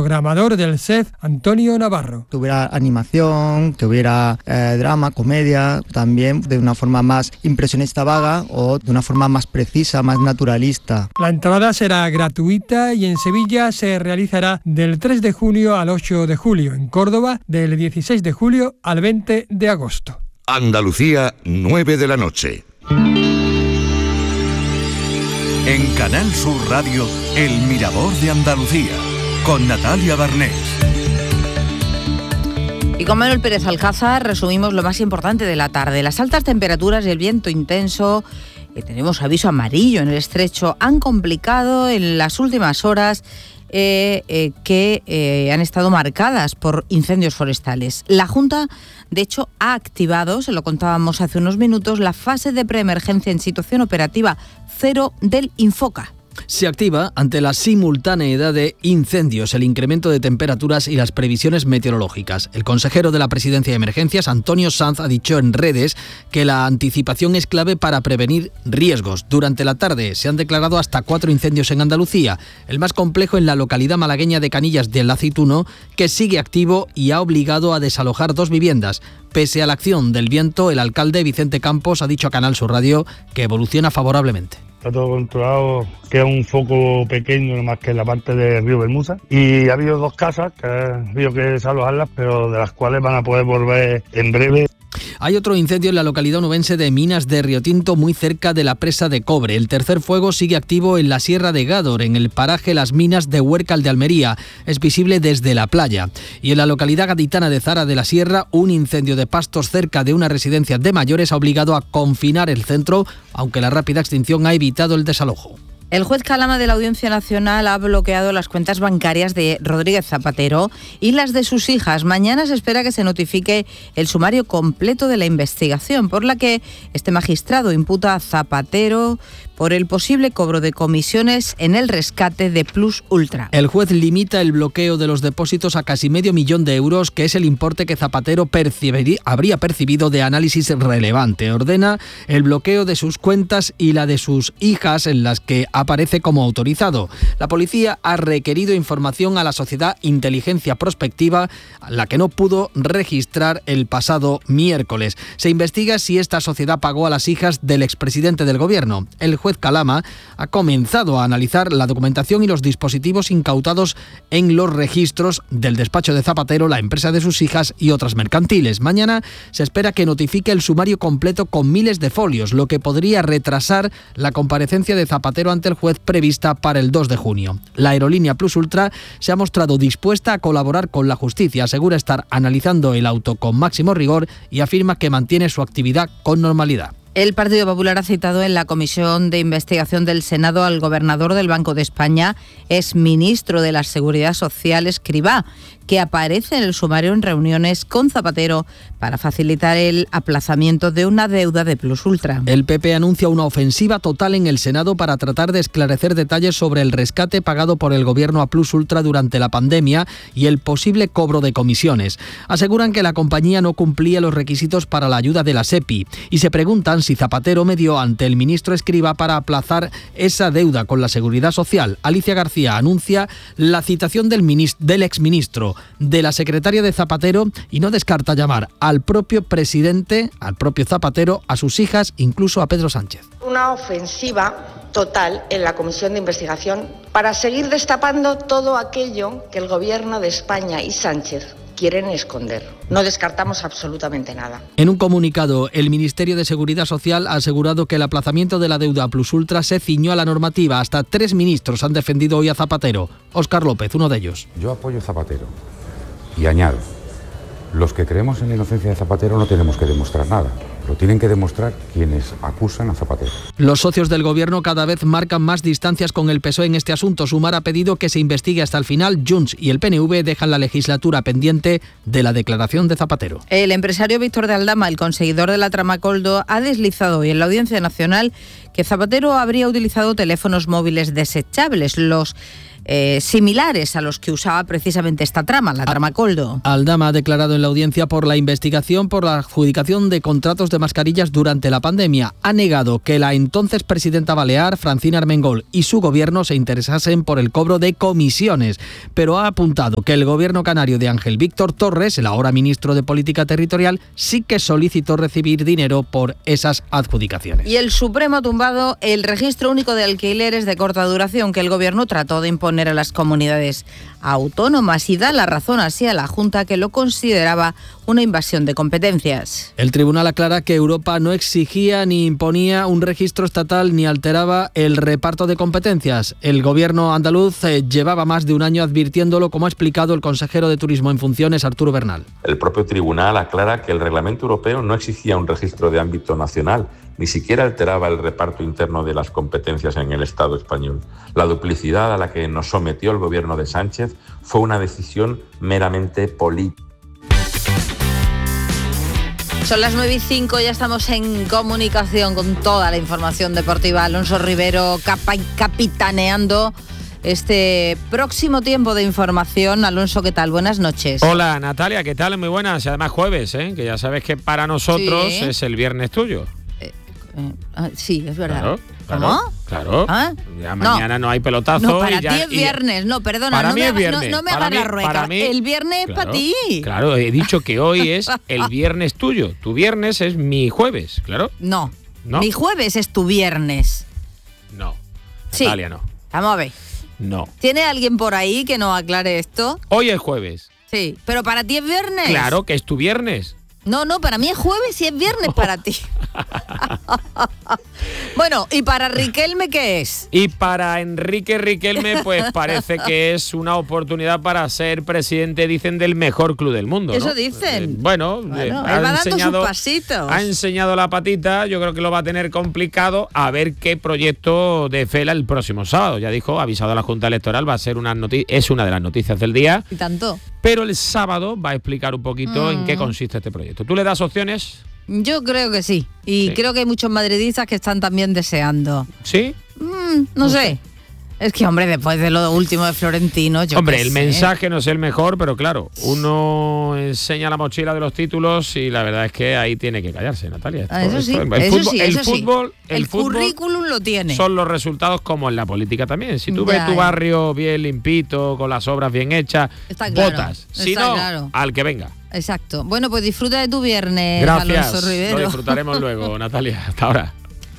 programador del SEF, Antonio Navarro. Que hubiera animación, que hubiera drama, comedia, también de una forma más impresionista vaga o de una forma más precisa, más naturalista. La entrada será gratuita y en Sevilla se realizará del 3 de junio al 8 de julio, en Córdoba del 16 de julio al 20 de agosto. Andalucía, 9 de la noche. En Canal Sur Radio, El Mirador de Andalucía, con Natalia Barnés. Y con Manuel Pérez Alcázar resumimos lo más importante de la tarde. Las altas temperaturas y el viento intenso, tenemos aviso amarillo en el estrecho, han complicado en las últimas horas que han estado marcadas por incendios forestales. La Junta, de hecho, ha activado, se lo contábamos hace unos minutos, la fase de preemergencia en situación operativa 0 del Infoca. Se activa ante la simultaneidad de incendios, el incremento de temperaturas y las previsiones meteorológicas. El consejero de la Presidencia de Emergencias, Antonio Sanz, ha dicho en redes que la anticipación es clave para prevenir riesgos. Durante la tarde se han declarado hasta 4 incendios en Andalucía, el más complejo en la localidad malagueña de Canillas del Aceituno, que sigue activo y ha obligado a desalojar 2 viviendas. Pese a la acción del viento, el alcalde Vicente Campos ha dicho a Canal Sur Radio que evoluciona favorablemente. Está todo controlado, queda un foco pequeño más que en la parte de Río Bermuda y ha habido 2 casas que ha habido que desalojarlas, pero de las cuales van a poder volver en breve. Hay otro incendio en la localidad onubense de Minas de Riotinto, muy cerca de la presa de Cobre. El tercer fuego sigue activo en la Sierra de Gádor, en el paraje Las Minas de Huércal de Almería. Es visible desde la playa. Y en la localidad gaditana de Zara de la Sierra, un incendio de pastos cerca de una residencia de mayores ha obligado a confinar el centro, aunque la rápida extinción ha evitado el desalojo. El juez Calama de la Audiencia Nacional ha bloqueado las cuentas bancarias de Rodríguez Zapatero y las de sus hijas. Mañana se espera que se notifique el sumario completo de la investigación, por la que este magistrado imputa a Zapatero por el posible cobro de comisiones en el rescate de Plus Ultra. El juez limita el bloqueo de los depósitos a casi $500.000 de euros, que es el importe que Zapatero habría percibido de análisis relevante. Ordena el bloqueo de sus cuentas y la de sus hijas, en las que aparece como autorizado. La policía ha requerido información a la sociedad Inteligencia Prospectiva, la que no pudo registrar el pasado miércoles. Se investiga si esta sociedad pagó a las hijas del expresidente del gobierno. El juez Calama ha comenzado a analizar la documentación y los dispositivos incautados en los registros del despacho de Zapatero, la empresa de sus hijas y otras mercantiles. Mañana se espera que notifique el sumario completo con miles de folios, lo que podría retrasar la comparecencia de Zapatero ante el juez prevista para el 2 de junio. La aerolínea Plus Ultra se ha mostrado dispuesta a colaborar con la justicia, asegura estar analizando el auto con máximo rigor y afirma que mantiene su actividad con normalidad. El Partido Popular ha citado en la Comisión de Investigación del Senado al gobernador del Banco de España, exministro de la Seguridad Social, Escrivá, que aparece en el sumario en reuniones con Zapatero para facilitar el aplazamiento de una deuda de Plus Ultra. El PP anuncia una ofensiva total en el Senado para tratar de esclarecer detalles sobre el rescate pagado por el gobierno a Plus Ultra durante la pandemia y el posible cobro de comisiones. Aseguran que la compañía no cumplía los requisitos para la ayuda de la SEPI y se preguntan si Zapatero medió ante el ministro Escrivá para aplazar esa deuda con la Seguridad Social. Alicia García anuncia la citación del exministro, de la secretaria de Zapatero, y no descarta llamar al propio presidente, al propio Zapatero, a sus hijas, incluso a Pedro Sánchez. Una ofensiva total en la Comisión de Investigación para seguir destapando todo aquello que el Gobierno de España y Sánchez quieren esconder. No descartamos absolutamente nada. En un comunicado, el Ministerio de Seguridad Social ha asegurado que el aplazamiento de la deuda Plus Ultra se ciñó a la normativa. Hasta 3 ministros han defendido hoy a Zapatero. Óscar López, uno de ellos. Yo apoyo a Zapatero y añado, los que creemos en la inocencia de Zapatero no tenemos que demostrar nada. Lo tienen que demostrar quienes acusan a Zapatero. Los socios del gobierno cada vez marcan más distancias con el PSOE en este asunto. Sumar ha pedido que se investigue hasta el final. Junts y el PNV dejan la legislatura pendiente de la declaración de Zapatero. El empresario Víctor de Aldama, el conseguidor de la trama Coldo, ha deslizado hoy en la Audiencia Nacional que Zapatero habría utilizado teléfonos móviles desechables. Los similares a los que usaba precisamente esta trama, la trama Koldo. Aldama ha declarado en la audiencia por la investigación por la adjudicación de contratos de mascarillas durante la pandemia. Ha negado que la entonces presidenta balear, Francina Armengol, y su gobierno se interesasen por el cobro de comisiones, pero ha apuntado que el gobierno canario de Ángel Víctor Torres, el ahora ministro de Política Territorial, sí que solicitó recibir dinero por esas adjudicaciones. Y el Supremo ha tumbado el registro único de alquileres de corta duración que el gobierno trató de imponer a las comunidades autónomas y da la razón así a la Junta, que lo consideraba una invasión de competencias. El tribunal aclara que Europa no exigía ni imponía un registro estatal ni alteraba el reparto de competencias. El gobierno andaluz llevaba más de un año advirtiéndolo, como ha explicado el consejero de Turismo en funciones, Arturo Bernal. El propio tribunal aclara que el reglamento europeo no exigía un registro de ámbito nacional, ni siquiera alteraba el reparto interno de las competencias en el Estado español. La duplicidad a la que nos sometió el gobierno de Sánchez fue una decisión meramente política. Son las 9:05, ya estamos en comunicación con toda la información deportiva. Alonso Rivero capitaneando este próximo tiempo de información. Alonso, ¿qué tal? Buenas noches. Hola, Natalia, ¿qué tal? Muy buenas. Y además jueves, que ya sabes que para nosotros Sí. es el viernes tuyo. Sí, es verdad. Claro, ¿Cómo? Claro. ¿Ah? Ya mañana no hay pelotazo. No, para y ya, ti es viernes. No, perdona, para no mí me, es viernes. no me Para hagas mí- la rueca. para mí- El viernes es Claro, para ti. Claro, he dicho que hoy es el viernes tuyo. Tu viernes es mi jueves, claro. No. ¿No? Mi jueves es tu viernes. No. Sí. Natalia, no. Vamos a ver. No. ¿Tiene alguien por ahí que nos aclare esto? Hoy es jueves. Sí, pero para ti es viernes. Claro que es tu viernes. No, para mí es jueves y es viernes para ti. Bueno, ¿y para Riquelme qué es? Y para Enrique Riquelme, pues parece que es una oportunidad para ser presidente, dicen, del mejor club del mundo, ¿no? Eso dicen. Bueno, Él va dando sus pasitos. Ha enseñado la patita, yo creo que lo va a tener complicado, a ver qué proyecto desvela el próximo sábado. Ya dijo, ha avisado a la Junta Electoral, va a ser es una de las noticias del día. Y tanto. Pero el sábado va a explicar un poquito en qué consiste este proyecto. ¿Tú le das opciones? Yo creo que sí. Y creo que hay muchos madridistas que están también deseando. ¿Sí? No sé. Es que, hombre, después de lo último de Florentino, Hombre, el mensaje no es el mejor, pero claro, uno enseña la mochila de los títulos y la verdad es que ahí tiene que callarse, Natalia. Eso sí, el currículum lo tiene. Son los resultados como en la política también. Si tú ves tu Ya. barrio bien limpito, con las obras bien hechas, Está claro, votas. Si está no, claro. al que venga. Exacto. Bueno, pues disfruta de tu viernes, Gracias, Alonso Rivero. lo disfrutaremos luego, Natalia. Hasta ahora.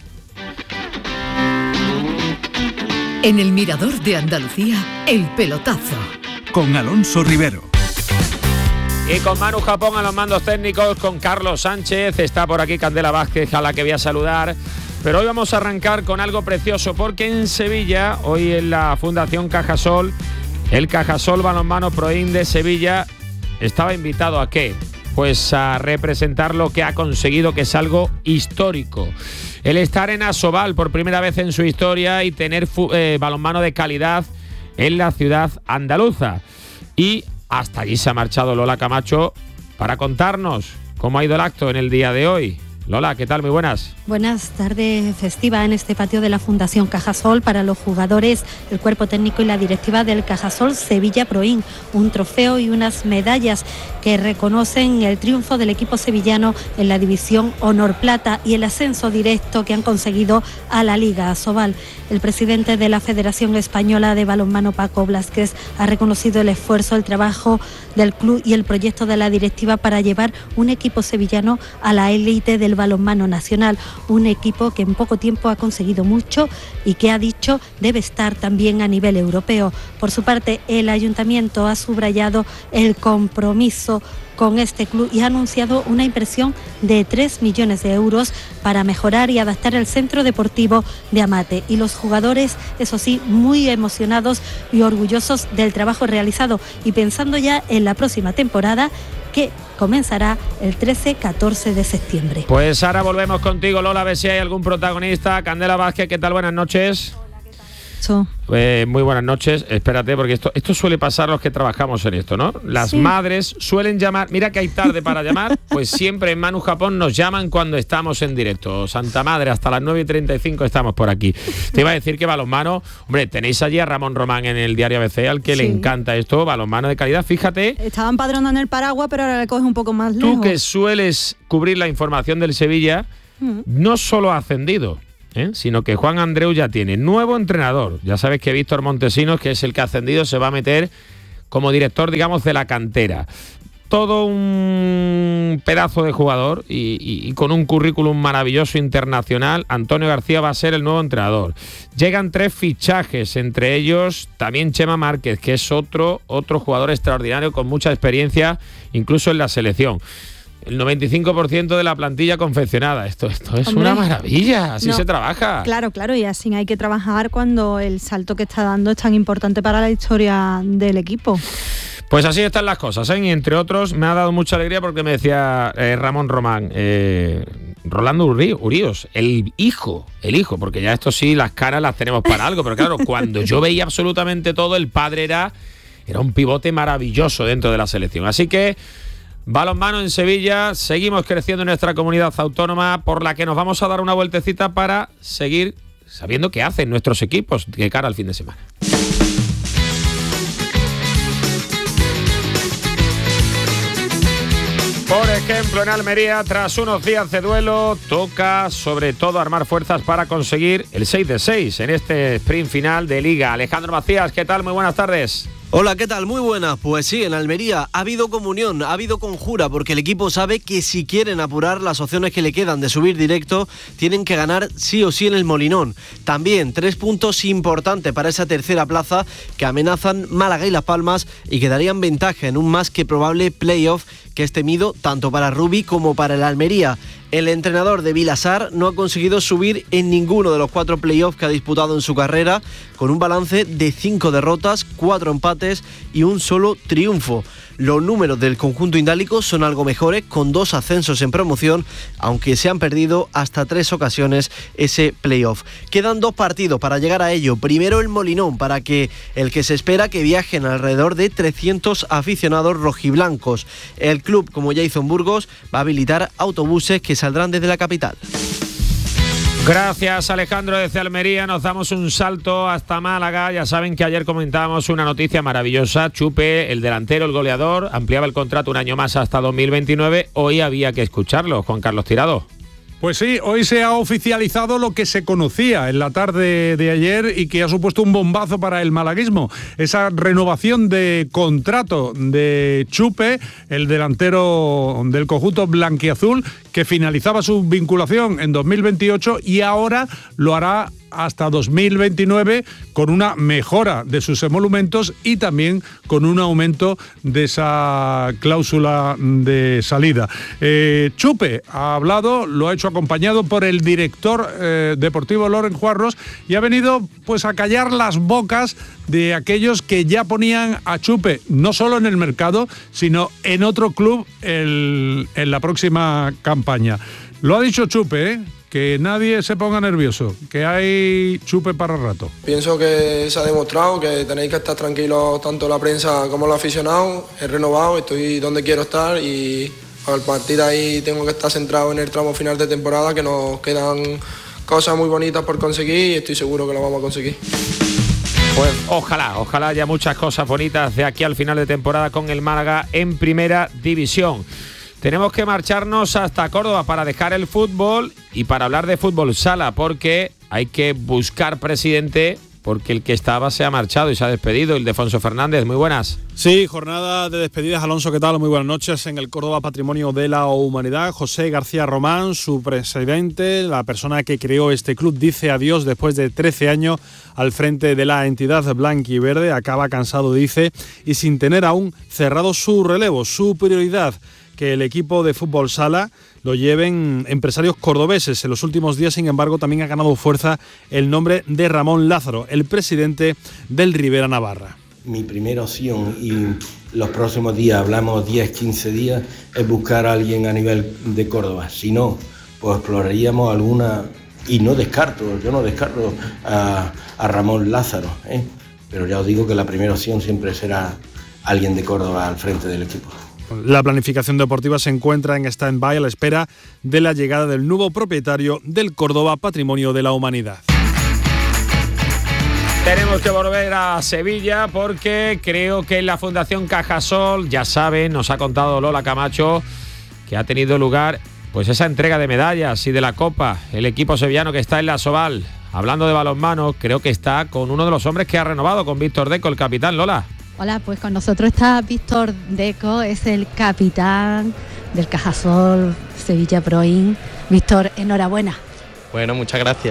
En el Mirador de Andalucía, El Pelotazo. Con Alonso Rivero. Y con Manu Japón a los mandos técnicos, con Carlos Sánchez, está por aquí Candela Vázquez, a la que voy a saludar. Pero hoy vamos a arrancar con algo precioso, porque en Sevilla, hoy en la Fundación Cajasol, el Cajasol Balonmano Proin de Sevilla estaba invitado ¿a qué? Pues a representar lo que ha conseguido, que es algo histórico. El estar en Asobal por primera vez en su historia y tener balonmano de calidad en la ciudad andaluza. Y hasta allí se ha marchado Lola Camacho para contarnos cómo ha ido el acto en el día de hoy. Lola, ¿qué tal? Muy buenas. Buenas tardes, festiva en este patio de la Fundación Cajasol para los jugadores, el cuerpo técnico y la directiva del Cajasol Sevilla Proin. Un trofeo y unas medallas que reconocen el triunfo del equipo sevillano en la división Honor Plata y el ascenso directo que han conseguido a la Liga Asobal. El presidente de la Federación Española de Balonmano, Paco Blázquez, ha reconocido el esfuerzo, el trabajo del club y el proyecto de la directiva para llevar un equipo sevillano a la élite del balonmano nacional. Un equipo que en poco tiempo ha conseguido mucho y que ha dicho debe estar también a nivel europeo. Por su parte, el ayuntamiento ha subrayado el compromiso con este club y ha anunciado una inversión de 3 millones de euros para mejorar y adaptar el centro deportivo de Amate. Y los jugadores, eso sí, muy emocionados y orgullosos del trabajo realizado y pensando ya en la próxima temporada, que comenzará el 13-14 de septiembre. Pues ahora volvemos contigo, Lola, a ver si hay algún protagonista. Candela Vázquez, ¿qué tal? Buenas noches. Justo. Muy buenas noches. Espérate, porque esto suele pasar a los que trabajamos en esto, ¿no? Las madres suelen llamar, mira que hay tarde para llamar, pues siempre en Manu Japón nos llaman cuando estamos en directo. Santa Madre, hasta las 9:35 estamos por aquí. Te iba a decir que balonmano, hombre, tenéis allí a Ramón Román en el diario ABC, al que le encanta esto, balonmano de calidad, fíjate. Estaba empadronado en el Paraguas, pero ahora le coges un poco más lejos. Tú que sueles cubrir la información del Sevilla, no solo ha ascendido, sino que Juan Andreu ya tiene nuevo entrenador. Ya sabes que Víctor Montesinos, que es el que ha ascendido, se va a meter como director, digamos, de la cantera. Todo un pedazo de jugador y con un currículum maravilloso internacional. Antonio García va a ser el nuevo entrenador. Llegan 3 fichajes, entre ellos también Chema Márquez, que es otro jugador extraordinario con mucha experiencia, incluso en la selección. El 95% de la plantilla confeccionada. Esto es una maravilla, así se trabaja. Claro, y así hay que trabajar cuando el salto que está dando es tan importante para la historia del equipo. Pues así están las cosas, Y entre otros me ha dado mucha alegría porque me decía Ramón Román, Rolando Uríos, el hijo, porque ya esto sí, las caras las tenemos para algo, pero claro, cuando yo veía absolutamente todo, el padre era un pivote maravilloso dentro de la selección. Así que balonmano en Sevilla, seguimos creciendo en nuestra comunidad autónoma, por la que nos vamos a dar una vueltecita para seguir sabiendo qué hacen nuestros equipos de cara al fin de semana. Por ejemplo, en Almería, tras unos días de duelo, toca sobre todo armar fuerzas para conseguir el 6 de 6 en este sprint final de Liga. Alejandro Macías, ¿qué tal? Muy buenas tardes. Hola, ¿qué tal? Muy buenas. Pues sí, en Almería ha habido comunión, ha habido conjura, porque el equipo sabe que si quieren apurar las opciones que le quedan de subir directo, tienen que ganar sí o sí en el Molinón. También 3 puntos importantes para esa tercera plaza que amenazan Málaga y Las Palmas y que darían ventaja en un más que probable playoff que es temido tanto para Rubí como para el Almería. El entrenador de Vilasar no ha conseguido subir en ninguno de los 4 playoffs que ha disputado en su carrera, con un balance de 5 derrotas, 4 empates y un solo triunfo. Los números del conjunto indálico son algo mejores, con 2 ascensos en promoción, aunque se han perdido hasta 3 ocasiones ese playoff. Quedan 2 partidos para llegar a ello. Primero el Molinón, para que el que se espera que viajen alrededor de 300 aficionados rojiblancos. El club, como ya hizo en Burgos, va a habilitar autobuses que saldrán desde la capital. Gracias, Alejandro, desde Almería. Nos damos un salto hasta Málaga. Ya saben que ayer comentábamos una noticia maravillosa. Chupe, el delantero, el goleador, ampliaba el contrato un año más hasta 2029. Hoy había que escucharlo. Juan Carlos Tirado. Pues sí, hoy se ha oficializado lo que se conocía en la tarde de ayer y que ha supuesto un bombazo para el malaguismo. Esa renovación de contrato de Chupe, el delantero del conjunto blanquiazul, que finalizaba su vinculación en 2028 y ahora lo hará hasta 2029 con una mejora de sus emolumentos y también con un aumento de esa cláusula de salida. Chupe ha hablado, lo ha hecho acompañado por el director deportivo Loren Juarros y ha venido pues a callar las bocas de aquellos que ya ponían a Chupe no solo en el mercado sino en otro club en la próxima campaña. Lo ha dicho Chupe, que nadie se ponga nervioso, que hay Chupe para rato. Pienso que se ha demostrado que tenéis que estar tranquilos tanto la prensa como los aficionados. He renovado, estoy donde quiero estar y al partir de ahí tengo que estar centrado en el tramo final de temporada, que nos quedan cosas muy bonitas por conseguir y estoy seguro que lo vamos a conseguir. Pues ojalá haya muchas cosas bonitas de aquí al final de temporada con el Málaga en Primera División. Tenemos que marcharnos hasta Córdoba para dejar el fútbol y para hablar de fútbol sala, porque hay que buscar presidente, porque el que estaba se ha marchado y se ha despedido, Ildefonso Fernández. Muy buenas. Sí, jornada de despedidas. Alonso, ¿qué tal? Muy buenas noches. En el Córdoba Patrimonio de la Humanidad, José García Román, su presidente, la persona que creó este club, dice adiós después de 13 años al frente de la entidad blanquiverde. Acaba cansado, dice, y sin tener aún cerrado su relevo, su prioridad, que el equipo de fútbol sala lo lleven empresarios cordobeses. En los últimos días, sin embargo, también ha ganado fuerza el nombre de Ramón Lázaro, el presidente del Rivera Navarra. Mi primera opción, y los próximos días, hablamos 10, 15 días, es buscar a alguien a nivel de Córdoba. Si no, pues exploraríamos alguna y yo no descarto a Ramón Lázaro, pero ya os digo que la primera opción siempre será alguien de Córdoba al frente del equipo. La planificación deportiva se encuentra en stand-by a la espera de la llegada del nuevo propietario del Córdoba Patrimonio de la Humanidad. Tenemos que volver a Sevilla porque creo que en la Fundación Cajasol, ya saben, nos ha contado Lola Camacho, que ha tenido lugar pues esa entrega de medallas y de la Copa. El equipo sevillano que está en la Soval, hablando de balonmano, creo que está con uno de los hombres que ha renovado, con Víctor Deco, el capitán. Lola. Hola, pues con nosotros está Víctor Deco, es el capitán del Cajasol Sevilla Proin. Víctor, enhorabuena. Bueno, muchas gracias.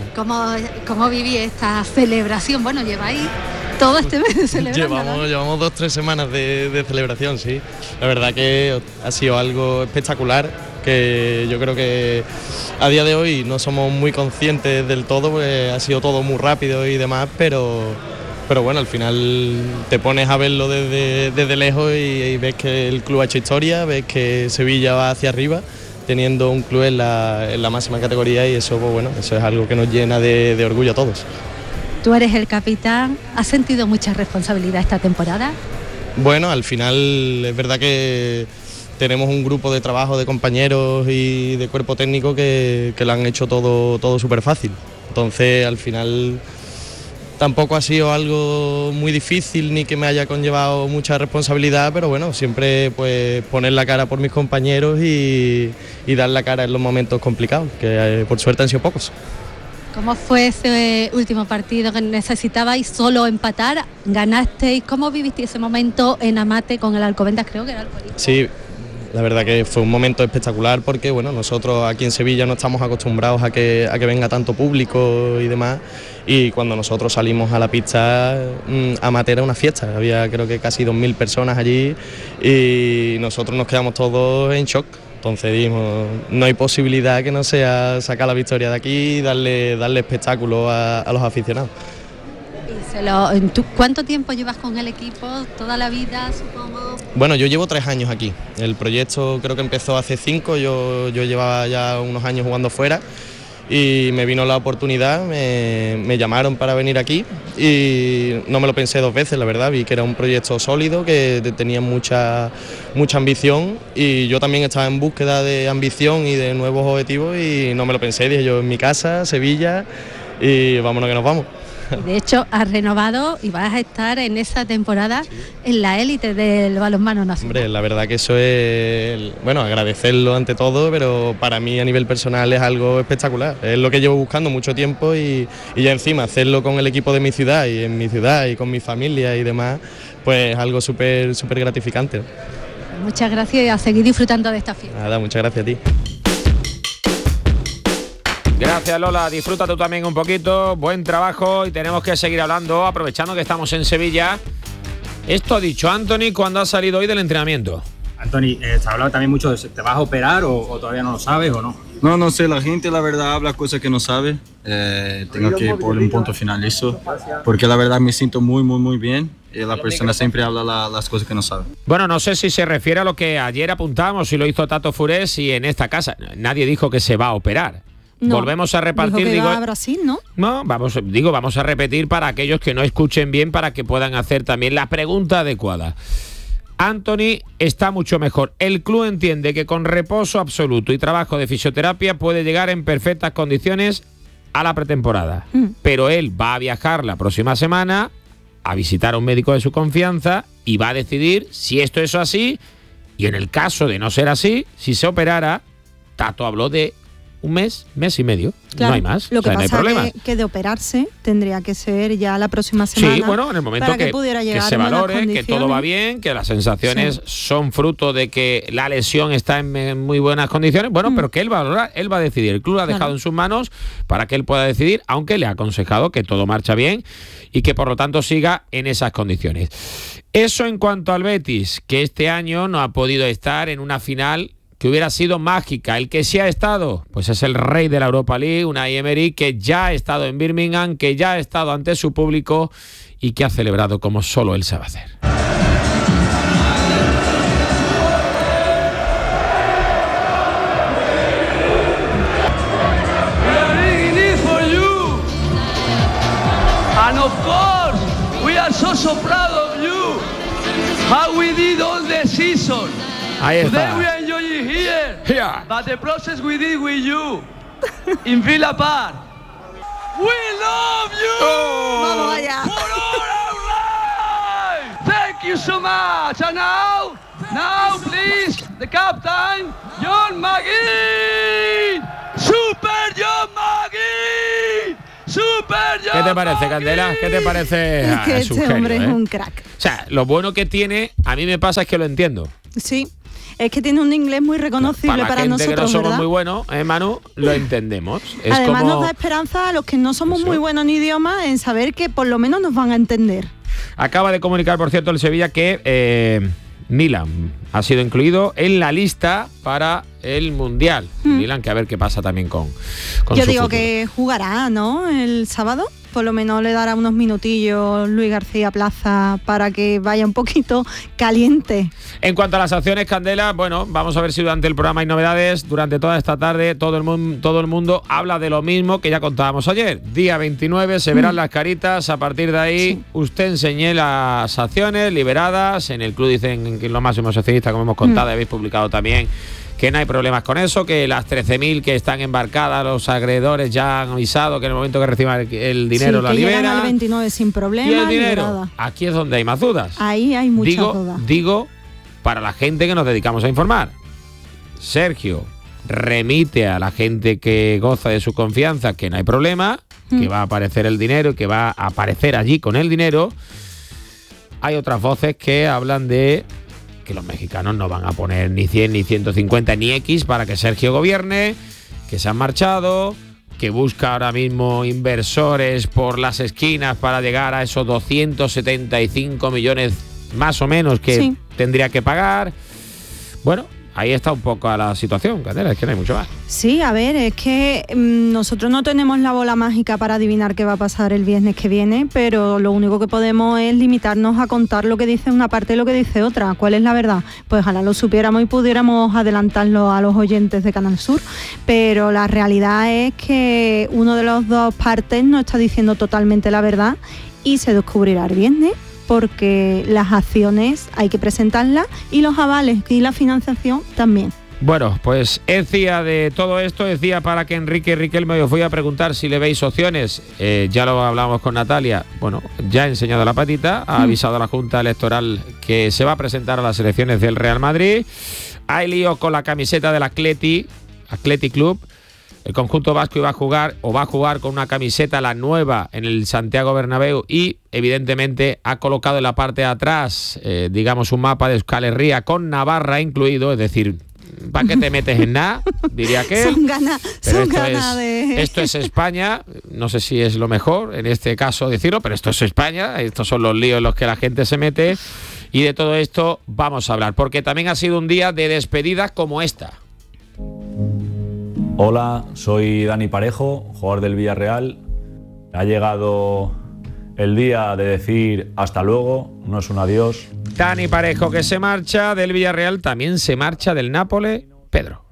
¿Cómo viví esta celebración? Bueno, lleváis todo este mes celebrando. Llevamos 2-3 semanas de celebración, sí. La verdad que ha sido algo espectacular, que yo creo que a día de hoy no somos muy conscientes del todo, porque ha sido todo muy rápido y demás, pero bueno, al final te pones a verlo desde lejos y ves que el club ha hecho historia, ves que Sevilla va hacia arriba, teniendo un club en la máxima categoría, y eso, pues bueno, eso es algo que nos llena de orgullo a todos. Tú eres el capitán, ¿has sentido mucha responsabilidad esta temporada? Bueno, al final es verdad que tenemos un grupo de trabajo de compañeros y de cuerpo técnico que lo han hecho todo súper fácil. Entonces, al final tampoco ha sido algo muy difícil ni que me haya conllevado mucha responsabilidad, pero bueno, siempre pues poner la cara por mis compañeros y dar la cara en los momentos complicados, que por suerte han sido pocos. ¿Cómo fue ese último partido que necesitabais solo empatar? ¿Ganasteis? ¿Cómo vivisteis ese momento en Amate con el Alcobendas? Creo que era Alcobendas. Sí, la verdad que fue un momento espectacular porque bueno, nosotros aquí en Sevilla no estamos acostumbrados a que venga tanto público y demás, y cuando nosotros salimos a la pista, Amate era una fiesta, había creo que casi 2.000 personas allí y nosotros nos quedamos todos en shock. Entonces dijimos, no hay posibilidad que no sea sacar la victoria de aquí y darle espectáculo a los aficionados. ¿Cuánto tiempo llevas con el equipo? ¿Toda la vida, supongo? Bueno, yo llevo 3 años aquí. El proyecto creo que empezó hace 5, yo llevaba ya unos años jugando fuera y me vino la oportunidad, me llamaron para venir aquí y no me lo pensé 2 veces, la verdad. Vi que era un proyecto sólido, que tenía mucha ambición, y yo también estaba en búsqueda de ambición y de nuevos objetivos y no me lo pensé. Dije yo, en mi casa, Sevilla, y vámonos que nos vamos. De hecho, has renovado y vas a estar en esa temporada en la élite del balonmano nacional. Hombre, la verdad que eso es, bueno, agradecerlo ante todo, pero para mí a nivel personal es algo espectacular. Es lo que llevo buscando mucho tiempo y ya encima hacerlo con el equipo de mi ciudad y en mi ciudad y con mi familia y demás, pues algo súper gratificante. Muchas gracias y a seguir disfrutando de esta fiesta. Nada, muchas gracias a ti. Gracias, Lola, disfruta tú también un poquito, buen trabajo, y tenemos que seguir hablando, aprovechando que estamos en Sevilla. Esto ha dicho Anthony cuando ha salido hoy del entrenamiento. Anthony, se ha hablado también mucho de si te vas a operar o todavía no lo sabes o no. No sé, la gente la verdad habla cosas que no sabe. Tengo que poner un punto final eso, porque la verdad me siento muy bien y la persona siempre habla las cosas que no sabe. Bueno, no sé si se refiere a lo que ayer apuntábamos y lo hizo Tato Furés, y en esta casa nadie dijo que se va a operar. No, volvemos a repartir, dijo que va a Brasil, ¿no? No, vamos a repetir para aquellos que no escuchen bien, para que puedan hacer también la pregunta adecuada. Anthony está mucho mejor. El club entiende que con reposo absoluto y trabajo de fisioterapia puede llegar en perfectas condiciones a la pretemporada. Pero él va a viajar la próxima semana a visitar a un médico de su confianza y va a decidir si esto es así, y en el caso de no ser así, si se operara. Tato habló de un mes y medio, claro, no hay más, lo que no hay problema. Que de operarse tendría que ser ya la próxima semana. Sí, bueno, en el momento que se valore, que todo va bien, que las sensaciones son fruto de que la lesión está en muy buenas condiciones, bueno, pero que él va a valorar, él va a decidir. El club lo ha dejado en sus manos para que él pueda decidir, aunque le ha aconsejado que todo marcha bien y que por lo tanto siga en esas condiciones. Eso en cuanto al Betis, que este año no ha podido estar en una final que hubiera sido mágica. El que sí ha estado, pues es el rey de la Europa League, Unai Emery, que ya ha estado en Birmingham, que ya ha estado ante su público y que ha celebrado como solo él sabe hacer. what we did all the season. Ahí está. Today we are enjoying here, but the process we did with you in Villa Park. We love you. Vamos allá. For all our life. Thank you so much. And now, please, the captain, John McGinn. Super John McGinn. Super John. ¿Qué te parece, Candela? ¿Qué te parece? Es que Es un este hombre genio, es un crack. O sea, lo bueno que tiene, a mí me pasa es que lo entiendo. Sí, es que tiene un inglés muy reconocible Para la gente nosotros, que no somos ¿verdad? muy buenos, Manu, lo entendemos. Es Además como... nos da esperanza a los que no somos muy buenos en idioma en saber que por lo menos nos van a entender. Acaba de comunicar, por cierto, el Sevilla que Milan ha sido incluido en la lista para el Mundial. Milan, que a ver qué pasa también con Yo su digo futuro. que jugará, ¿no? El sábado. Por lo menos le dará unos minutillos Luis García Plaza para que vaya un poquito caliente. En cuanto a las acciones, Candela, bueno, vamos a ver si durante el programa hay novedades. Durante toda esta tarde todo el mundo habla de lo mismo que ya contábamos ayer. Día 29, se verán las caritas. A partir de ahí, usted enseñé las acciones liberadas. En el club dicen que los máximos accionistas, como hemos contado, habéis publicado también, que no hay problemas con eso, que las 13.000 que están embarcadas, los acreedores ya han avisado que en el momento que reciban el dinero la que llegan liberan. al 29 sin problema. Y el dinero, liberada. aquí es donde hay más dudas. Ahí hay muchas dudas. Digo, para la gente que nos dedicamos a informar. Sergio remite a la gente que goza de su confianza que no hay problema, que va a aparecer el dinero y que va a aparecer allí con el dinero. Hay otras voces que hablan de que los mexicanos no van a poner ni 100, ni 150, ni X para que Sergio gobierne, que se han marchado, que busca ahora mismo inversores por las esquinas para llegar a esos 275 millones más o menos que tendría que pagar. Bueno, ahí está un poco la situación, Candela, es que no hay mucho más. Sí, a ver, es que nosotros no tenemos la bola mágica para adivinar qué va a pasar el viernes que viene, pero lo único que podemos es limitarnos a contar lo que dice una parte y lo que dice otra. ¿Cuál es la verdad? Pues ojalá lo supiéramos y pudiéramos adelantarlo a los oyentes de Canal Sur, pero la realidad es que uno de los dos partes no está diciendo totalmente la verdad y se descubrirá el viernes, porque las acciones hay que presentarlas y los avales y la financiación también. Bueno, pues decía de todo esto, decía para que Enrique Riquelme os voy a preguntar si le veis opciones. Ya lo hablamos con Natalia. Bueno, ya ha enseñado la patita, ha avisado a la Junta Electoral que se va a presentar a las elecciones del Real Madrid. Hay lío con la camiseta del Athletic Club. El conjunto vasco va a jugar con una camiseta, la nueva, en el Santiago Bernabéu y, evidentemente, ha colocado en la parte de atrás, digamos, un mapa de Euskal Herria con Navarra incluido, es decir, ¿para qué te metes en nada? Diría que Son ganas de... Esto es España, no sé si es lo mejor en este caso decirlo, pero esto es España, estos son los líos en los que la gente se mete y de todo esto vamos a hablar, porque también ha sido un día de despedidas como esta. Hola, soy Dani Parejo, jugador del Villarreal. Ha llegado el día de decir hasta luego, no es un adiós. Dani Parejo, que se marcha del Villarreal, también se marcha del Nápoles, Pedro.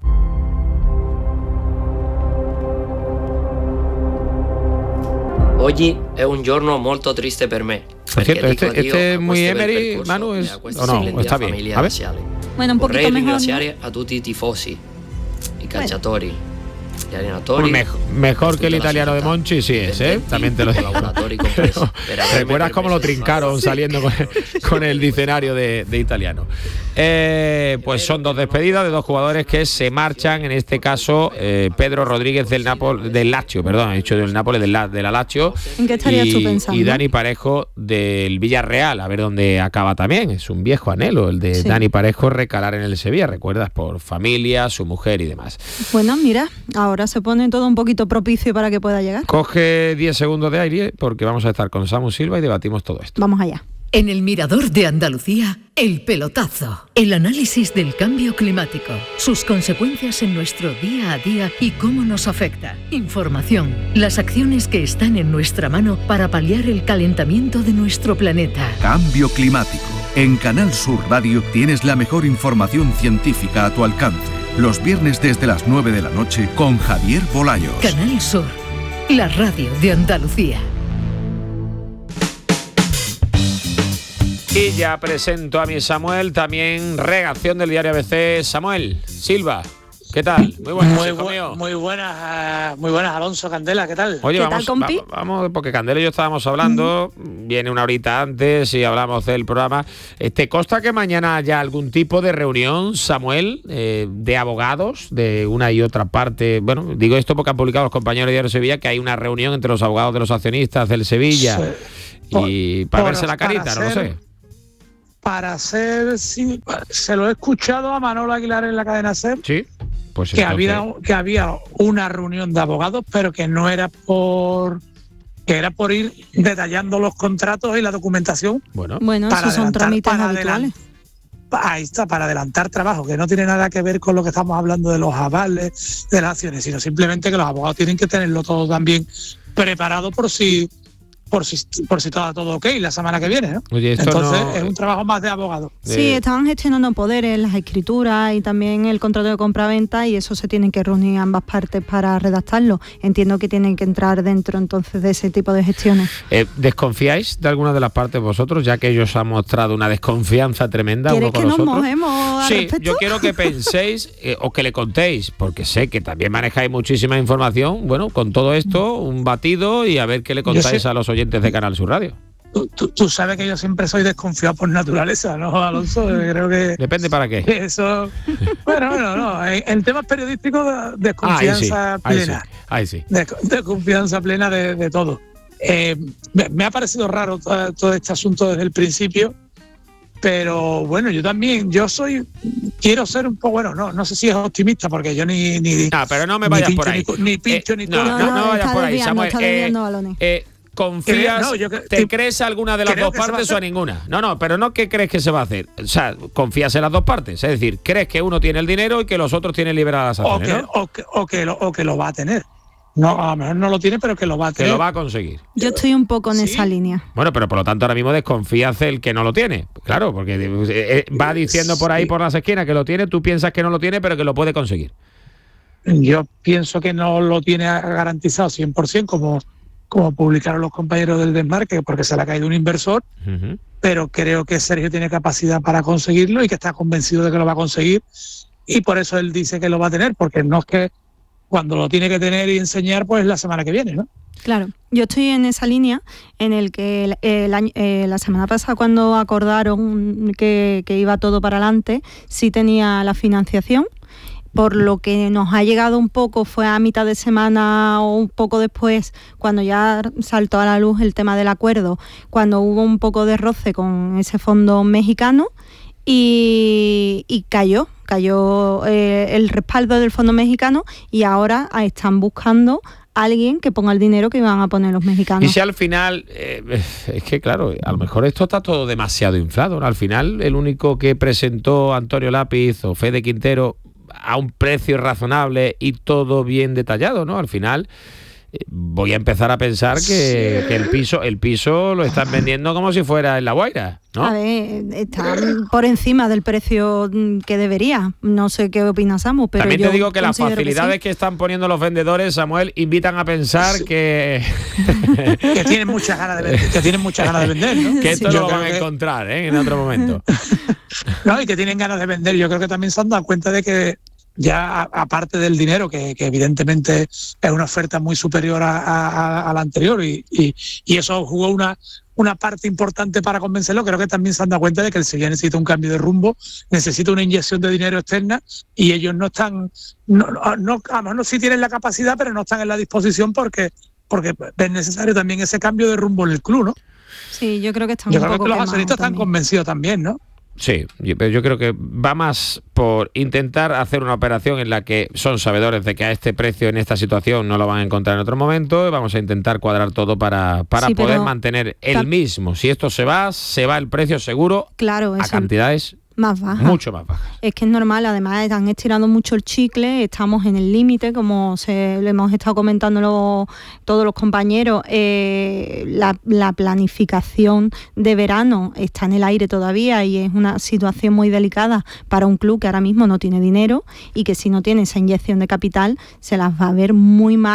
Oggi è un giorno molto triste per me. Por cierto, este es muy Emery, Manu, ¿o no? Está bien. A ver. Bueno, un poquito Vorrei mejor, ringraziare a tutti i tifosi, i calciatori, gli allenatori. Mejor que el italiano de Monchi, sí es, ¿eh? También te lo digo. Pero, ¿recuerdas cómo lo trincaron saliendo con el diccionario de italiano? Pues son dos despedidas de dos jugadores que se marchan, en este caso Pedro Rodríguez del Lazio, perdón, he dicho del Nápoles, de la Lazio. ¿En qué estarías tú pensando? Y Dani Parejo del Villarreal, a ver dónde acaba también. Es un viejo anhelo el de Dani Parejo recalar en el Sevilla, recuerdas, por familia, su mujer y demás. Bueno, mira, ahora se pone todo un poquito propicio para que pueda llegar. Coge 10 segundos de aire porque vamos a estar con Samu Silva y debatimos todo esto. Vamos allá. En el Mirador de Andalucía, El Pelotazo. El análisis del cambio climático, sus consecuencias en nuestro día a día y cómo nos afecta. Información, las acciones que están en nuestra mano para paliar el calentamiento de nuestro planeta. Cambio climático. En Canal Sur Radio tienes la mejor información científica a tu alcance. Los viernes desde las 9 de la noche con Javier Bolaños. Canal Sur, la radio de Andalucía. Y ya presento a mi Samuel, también redacción del diario ABC. Samuel Silva, ¿qué tal? Muy buenas. Muy buenas, Alonso, Candela, ¿qué tal? Oye, vamos, porque Candela y yo estábamos hablando, viene una horita antes y hablamos del programa. ¿Te consta que mañana haya algún tipo de reunión, Samuel, de abogados de una y otra parte? Bueno, digo esto porque han publicado los compañeros de Diario Sevilla que hay una reunión entre los abogados de los accionistas del Sevilla y para verse la carita, no lo sé. Sí, se lo he escuchado a Manolo Aguilar en la cadena SER. Sí, pues que había una reunión de abogados, pero que no era que era por ir detallando los contratos y la documentación. Bueno, esos son trámites habituales. Ahí está, para adelantar trabajo, que no tiene nada que ver con lo que estamos hablando de los avales, de las acciones, sino simplemente que los abogados tienen que tenerlo todo también preparado por si está todo ok la semana que viene, ¿no? Oye, entonces es un trabajo más de abogado. Sí, estaban gestionando poderes, las escrituras y también el contrato de compra-venta, y eso se tienen que reunir ambas partes para redactarlo. Entiendo que tienen que entrar dentro entonces de ese tipo de gestiones. ¿Desconfiáis de alguna de las partes vosotros, ya que ellos han mostrado una desconfianza tremenda uno con los otros? ¿Quieres que nos mojemos al respecto? Yo quiero que penséis o que le contéis, porque sé que también manejáis muchísima información. Bueno, con todo esto, un batido y a ver qué le contáis a los oyentes de Canal Sur Radio. Tú sabes que yo siempre soy desconfiado por naturaleza, ¿no, Alonso? Creo que depende para qué. Eso. Bueno, no. En temas periodísticos, desconfianza plena. Ahí sí. Desconfianza plena de todo. Me ha parecido raro todo este asunto desde el principio, pero bueno, quiero ser un poco, no sé si es optimista, porque yo ni pero no me vayas por ahí. Ni pincho ni todo. No vayas por ahí, Samuel. Está desviando balones. ¿Confías? ¿Te crees alguna de las dos partes o a ninguna? No, pero no, ¿qué crees que se va a hacer? O sea, confías en las dos partes. Es decir, ¿crees que uno tiene el dinero y que los otros tienen liberadas las acciones? O que lo va a tener. No, a lo mejor no lo tiene, pero que lo va a tener. Que lo va a conseguir. Yo estoy un poco en esa línea. Bueno, pero por lo tanto ahora mismo desconfías el que no lo tiene. Claro, porque va diciendo por ahí, por las esquinas, que lo tiene, tú piensas que no lo tiene, pero que lo puede conseguir. Yo pienso que no lo tiene garantizado 100%, como publicaron los compañeros del Desmarque, porque se le ha caído un inversor, pero creo que Sergio tiene capacidad para conseguirlo y que está convencido de que lo va a conseguir, y por eso él dice que lo va a tener, porque no es que cuando lo tiene que tener y enseñar, pues la semana que viene, ¿no? Claro, yo estoy en esa línea en el que la semana pasada, cuando acordaron que iba todo para adelante, sí tenía la financiación. Por lo que nos ha llegado un poco fue a mitad de semana o un poco después, cuando ya saltó a la luz el tema del acuerdo, cuando hubo un poco de roce con ese fondo mexicano y cayó el respaldo del fondo mexicano, y ahora están buscando a alguien que ponga el dinero que iban a poner los mexicanos. Y si al final, es que claro, a lo mejor esto está todo demasiado inflado, ¿no? Al final el único que presentó Antonio Lápiz o Fede Quintero a un precio razonable y todo bien detallado, ¿no? Al final voy a empezar a pensar que el piso lo están vendiendo como si fuera en La Guaira, ¿no? A ver, está por encima del precio que debería. No sé qué opinas, Samu, pero también te digo que las facilidades que que están poniendo los vendedores, Samuel, invitan a pensar que tienen muchas ganas de vender, ¿no? Que esto no lo van a encontrar en otro momento. No, y que tienen ganas de vender. Yo creo que también se han dado cuenta de que ya, aparte del dinero, que evidentemente es una oferta muy superior a la anterior, y eso jugó una parte importante para convencerlo, creo que también se han dado cuenta de que el Sevilla necesita un cambio de rumbo, necesita una inyección de dinero externa, y ellos no están, no sí tienen la capacidad, pero no están en la disposición porque es necesario también ese cambio de rumbo en el club, ¿no? Sí, yo creo que están Yo creo que los accionistas están convencidos también, ¿no? Sí, pero yo creo que va más por intentar hacer una operación en la que son sabedores de que a este precio, en esta situación, no lo van a encontrar en otro momento, y vamos a intentar cuadrar todo para poder mantener el mismo. Si esto se va el precio seguro, claro, a cantidades más baja. Mucho más baja. Es que es normal, además están estirando mucho el chicle, estamos en el límite, como lo hemos estado comentando todos los compañeros. La planificación de verano está en el aire todavía y es una situación muy delicada para un club que ahora mismo no tiene dinero y que si no tiene esa inyección de capital se las va a ver muy mal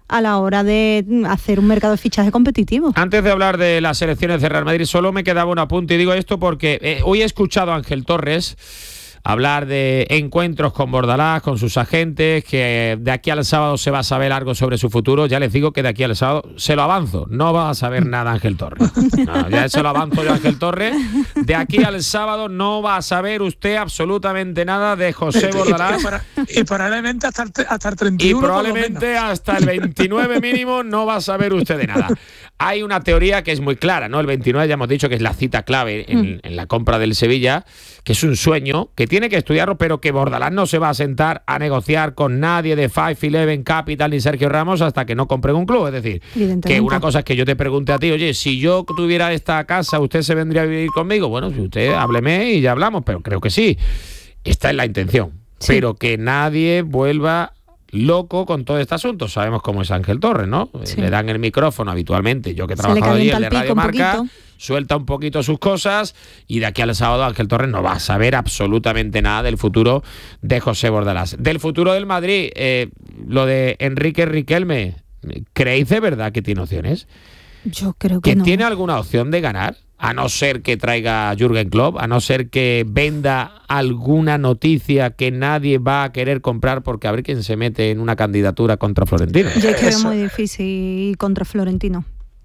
a la hora de hacer un mercado de fichaje competitivo. Antes de hablar de las elecciones de Real Madrid, solo me quedaba un apunte, y digo esto porque hoy he escuchado a Ángel Torres hablar de encuentros con Bordalás, con sus agentes, que de aquí al sábado se va a saber algo sobre su futuro. Ya les digo que de aquí al sábado, se lo avanzo, no va a saber nada Ángel Torres. No, ya se lo avanzo yo a Ángel Torres. De aquí al sábado no va a saber usted absolutamente nada de José Bordalás. Y probablemente hasta el 31. Y probablemente hasta el 29 mínimo no va a saber usted de nada. Hay una teoría que es muy clara, ¿no? El 29 ya hemos dicho que es la cita clave en la compra del Sevilla, que es un sueño, que tiene que estudiarlo, pero que Bordalás no se va a sentar a negociar con nadie de 5-11 Capital ni Sergio Ramos hasta que no compren un club. Es decir, que una cosa es que yo te pregunte a ti, oye, si yo tuviera esta casa, ¿usted se vendría a vivir conmigo? Bueno, si usted hábleme y ya hablamos, pero creo que sí. Esta es la intención. Sí. Pero que nadie vuelva loco con todo este asunto. Sabemos cómo es Ángel Torres, ¿no? Sí. Le dan el micrófono habitualmente. Yo que he trabajado allí, el de Radio Marca, suelta un poquito sus cosas y de aquí al sábado Ángel Torres no va a saber absolutamente nada del futuro de José Bordalás. Del futuro del Madrid, lo de Enrique Riquelme, ¿creéis de verdad que tiene opciones? Yo creo que no. ¿Tiene alguna opción de ganar? A no ser que traiga Jürgen Klopp, a no ser que venda alguna noticia que nadie va a querer comprar, porque a ver quién se mete en una candidatura contra Florentino. Yo creo que es muy difícil contra Florentino.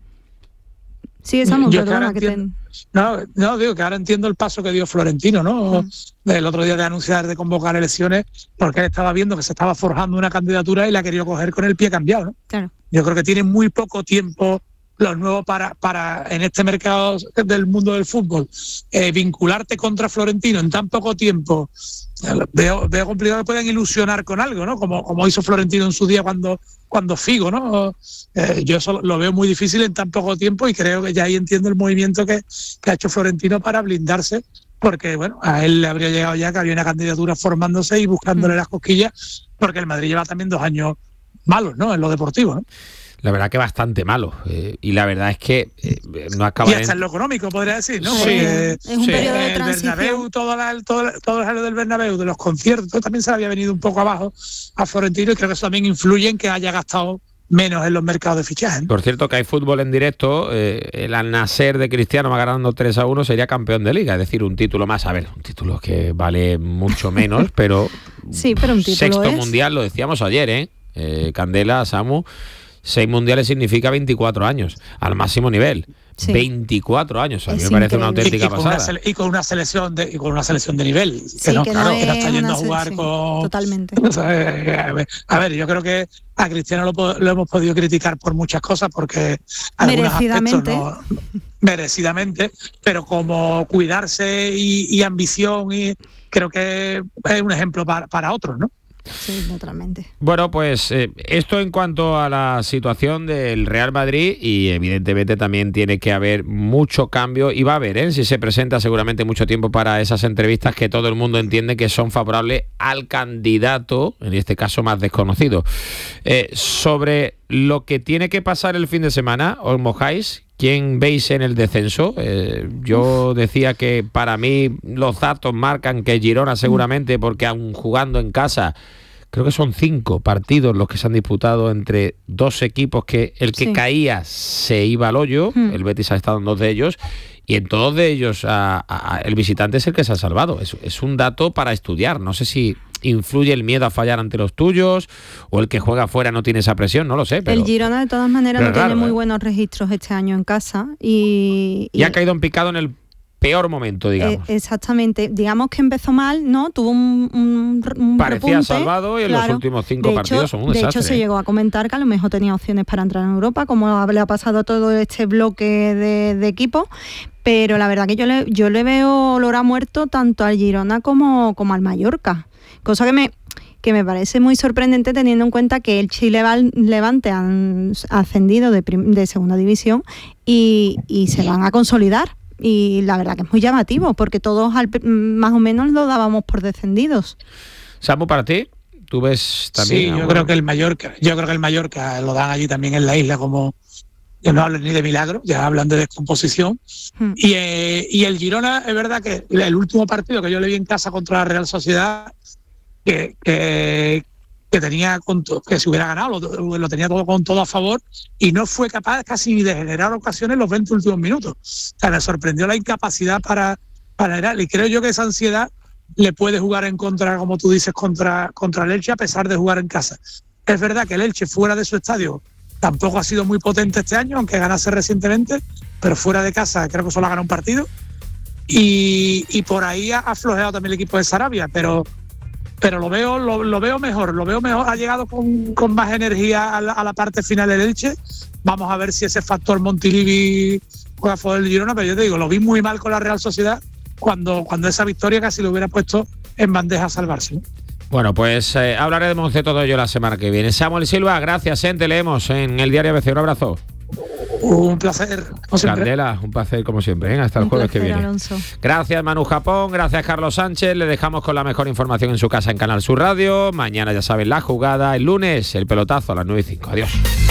Sí, Samu, perdona que No, digo que ahora entiendo el paso que dio Florentino, ¿no? El otro día de anunciar de convocar elecciones, porque él estaba viendo que se estaba forjando una candidatura y la quería coger con el pie cambiado, ¿no? Claro. Yo creo que tiene muy poco tiempo los nuevos para en este mercado del mundo del fútbol, vincularte contra Florentino en tan poco tiempo. Veo complicado que puedan ilusionar con algo, ¿no? Como hizo Florentino en su día cuando Figo, ¿no? Yo eso lo veo muy difícil en tan poco tiempo y creo que ya ahí entiendo el movimiento que ha hecho Florentino para blindarse, porque bueno, a él le habría llegado ya que había una candidatura formándose y buscándole las cosquillas, porque el Madrid lleva también 2 años malos, ¿no? En lo deportivo, ¿no? La verdad que bastante malo, y la verdad es que no acaba y hasta en lo económico, podría decir, ¿no? Sí, porque es un periodo de transición. Bernabéu, todo el año del Bernabéu, de los conciertos, también se le había venido un poco abajo a Florentino, y creo que eso también influye en que haya gastado menos en los mercados de fichajes. Por cierto, que hay fútbol en directo, el Al-Nassr de Cristiano va ganando 3-1, sería campeón de liga, es decir, un título más, a ver, un título que vale mucho menos, pero, sí, pero un título sexto mundial, lo decíamos ayer, Candela, Samu. 6 mundiales significa 24 años, al máximo nivel. Sí. 24 años, a mí me parece una auténtica pasada. Y con una selección de nivel. Sí, que no está yendo a jugar con... Totalmente. O sea, a ver, yo creo que a Cristiano lo hemos podido criticar por muchas cosas, porque merecidamente. Merecidamente, pero como cuidarse y ambición, y creo que es un ejemplo para otros, ¿no? Sí, totalmente. Bueno, pues esto en cuanto a la situación del Real Madrid, y evidentemente también tiene que haber mucho cambio, y va a haber, si se presenta seguramente mucho tiempo para esas entrevistas que todo el mundo entiende que son favorables al candidato, en este caso más desconocido. Sobre lo que tiene que pasar el fin de semana, ¿os mojáis? ¿Quién veis en el descenso? Yo decía que para mí los datos marcan que Girona seguramente, porque aun jugando en casa, creo que son 5 partidos los que se han disputado entre 2 equipos, que el que caía se iba al hoyo, el Betis ha estado en 2 de ellos, y en todos de ellos el visitante es el que se ha salvado. Es un dato para estudiar. No sé si influye el miedo a fallar ante los tuyos, o el que juega afuera no tiene esa presión, no lo sé. Pero, el Girona de todas maneras no tiene muy buenos registros este año en casa, y ha caído en picado en el peor momento, digamos. Exactamente. Digamos que empezó mal, ¿no? Tuvo un parecía repunte, salvado, y en los últimos 5 partidos son un desastre. De hecho, se llegó a comentar que a lo mejor tenía opciones para entrar en Europa, como le ha pasado a todo este bloque de equipos. Pero la verdad que yo le veo olor a muerto tanto al Girona como al Mallorca. Cosa que me parece muy sorprendente, teniendo en cuenta que el Chile Levante han ascendido de segunda división y se van a consolidar. Y la verdad que es muy llamativo, porque todos más o menos lo dábamos por descendidos. Samu, para ti, ¿tú ves también? Sí, yo creo que el Mallorca lo dan allí también en la isla, como que no hablan ni de milagro, ya hablan de descomposición. Y el Girona, es verdad que el último partido que yo le vi en casa contra la Real Sociedad, que que tenía que si hubiera ganado lo tenía todo con todo a favor y no fue capaz casi de generar ocasiones los 20 últimos minutos. O sea, me sorprendió la incapacidad para generar, y creo yo que esa ansiedad le puede jugar en contra, como tú dices, contra el Elche, a pesar de jugar en casa. Es verdad que el Elche fuera de su estadio tampoco ha sido muy potente este año, aunque ganase recientemente, pero fuera de casa creo que solo ha ganado un partido y por ahí ha flojeado también el equipo de Sarabia, pero lo veo mejor, ha llegado con más energía a la parte final del Elche. Vamos a ver si ese factor Montilivi juega a favor del Girona, pero yo te digo, lo vi muy mal con la Real Sociedad cuando esa victoria casi lo hubiera puesto en bandeja a salvarse, ¿no? Bueno, pues hablaremos de todo ello la semana que viene. Samuel Silva, gracias, te leemos en el Diario ABC. Un abrazo. Un placer, como siempre. Candela, un placer como siempre. Hasta el jueves que viene. Alonso. Gracias, Manu Japón. Gracias, Carlos Sánchez. Le dejamos con la mejor información en su casa en Canal Sur Radio. Mañana, ya saben, la jugada. El lunes, el pelotazo a las 9:05. Adiós.